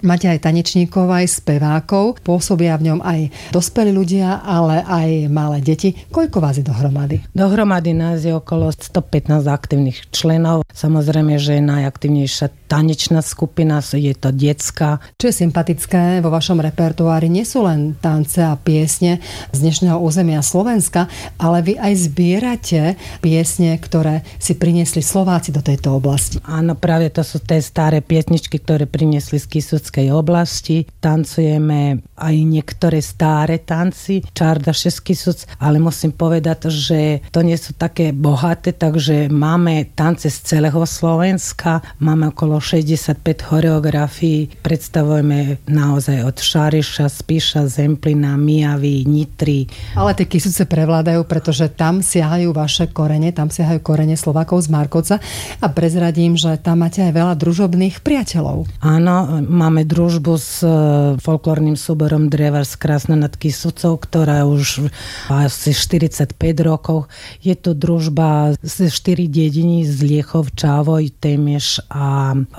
Máte aj tanečníkov, aj spevákov, pôsobia v ňom aj dospelí ľudia, ale aj malé deti. Koľko vás je dohromady? Dohromady nás je okolo 115 aktívnych členov. Samozrejme, že najaktívnejšia tanečná skupina je to detská. Čo je sympatické vo vašom repertoári, nie sú len tance a piesne z dnešného územia Slovenska, ale vy aj zbierate piesne, ktoré si priniesli Slováci do tejto oblasti. Áno, práve to sú tie staré piesničky, ktoré priniesli z Kisuckej oblasti. Tancujeme aj niektoré staré tanci, Čardaše z Kisuc, ale musím povedať, že to nie sú také bohaté, takže máme tance z celého Slovenska, máme okolo 65 choreografií, predstavujeme naozaj od Šariša, Spiša, Zemplína, Mijavy, Nitry. Ale tie Kisuce prevládajú, pretože tam siahajú vaše korene, tam siahajú korene Slovákov z Markovca a prezradím, že tam máte aj veľa družobných priateľov. Áno, máme družbu s folklórnym súborom Drevar z Krásna nad Kisucou, ktorá už asi 45 rokov. Je tu družba z 4 dediny z Liechov, Čávoj, Temieš a